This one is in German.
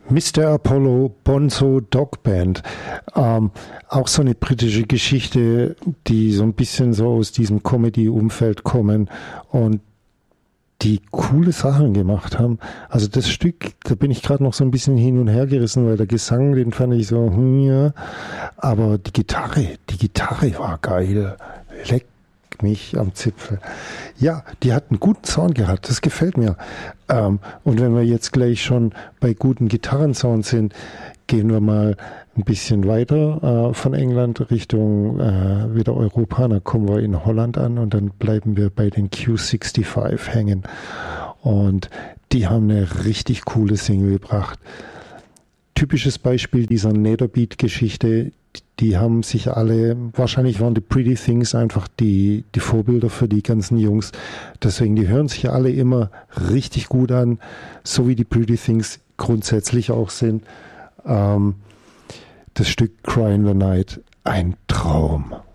Mr. Apollo Bonzo Dog Band. Auch so eine britische Geschichte, die so ein bisschen so aus diesem Comedy-Umfeld kommen und die coole Sachen gemacht haben. Also das Stück, da bin ich gerade noch so ein bisschen hin und her gerissen, weil der Gesang, den fand ich so, ja. Aber die Gitarre war geil. Leck mich am Zipfel. Ja, die hat einen guten Sound gehabt, das gefällt mir. Und wenn wir jetzt gleich schon bei guten Gitarrensounds sind, gehen wir mal ein bisschen weiter von England Richtung wieder Europa. Dann kommen wir in Holland an und dann bleiben wir bei den Q65 hängen. Und die haben eine richtig coole Single gebracht. Typisches Beispiel dieser Netherbeat-Geschichte. Die haben sich alle, wahrscheinlich waren die Pretty Things einfach die Vorbilder für die ganzen Jungs. Deswegen, die hören sich alle immer richtig gut an, so wie die Pretty Things grundsätzlich auch sind. Das Stück Cry in the Night, ein Traum.